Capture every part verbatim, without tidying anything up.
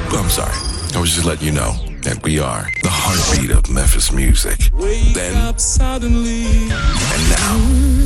Oh, I'm sorry. I was just letting you know that we are the heartbeat of Memphis music. Then, and now,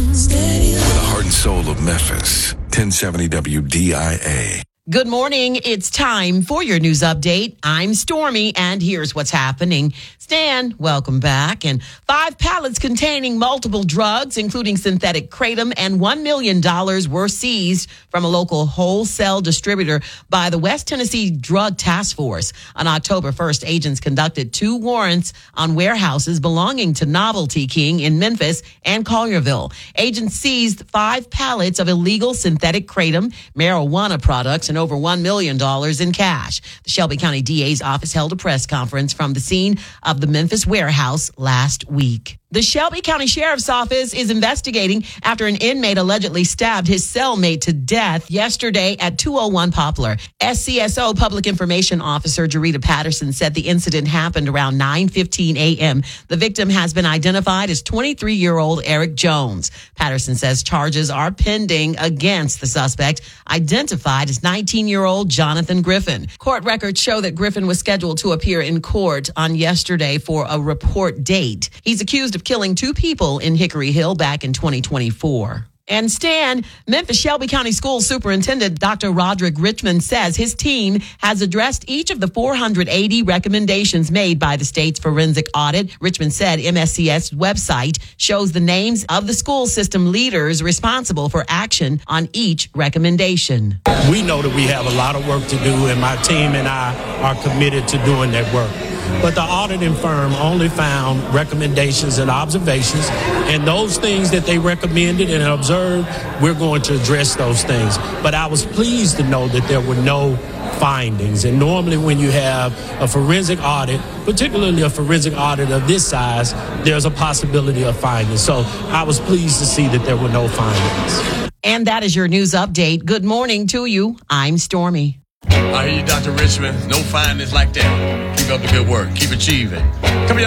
we're the heart and soul of Memphis. ten seventy W D I A. Good morning. It's time for your news update. I'm Stormy, and here's what's happening. Stan, welcome back. And five pallets containing multiple drugs, including synthetic kratom, and one million dollars were seized from a local wholesale distributor by the West Tennessee Drug Task Force. On October first, agents conducted two warrants on warehouses belonging to Novelty King in Memphis and Collierville. Agents seized five pallets of illegal synthetic kratom, marijuana products, and over one million dollars in cash. The Shelby County D A's office held a press conference from the scene of the Memphis warehouse last week. The Shelby County Sheriff's Office is investigating after an inmate allegedly stabbed his cellmate to death yesterday at two oh one Poplar. S C S O Public Information Officer Jarita Patterson said the incident happened around nine fifteen a.m. The victim has been identified as twenty-three-year-old Eric Jones. Patterson says charges are pending against the suspect, identified as nineteen-year-old Jonathan Griffin. Court records show that Griffin was scheduled to appear in court on yesterday for a report date. He's accused of killing two people in Hickory Hill back in twenty twenty-four. And Stan, Memphis Shelby County School Superintendent Doctor Roderick Richmond says his team has addressed each of the four hundred eighty recommendations made by the state's forensic audit. Richmond said M S C S website shows the names of the school system leaders responsible for action on each recommendation. We know that we have a lot of work to do, and my team and I are committed to doing that work. But the auditing firm only found recommendations and observations, and those things that they recommended and observed, we're going to address those things. But I was pleased to know that there were no findings. And normally when you have a forensic audit, particularly a forensic audit of this size, there's a possibility of findings. So I was pleased to see that there were no findings. And that is your news update. Good morning to you. I'm Stormy. I hear you, Doctor Richmond. No findings like that. Keep up the good work. Keep achieving. Come here.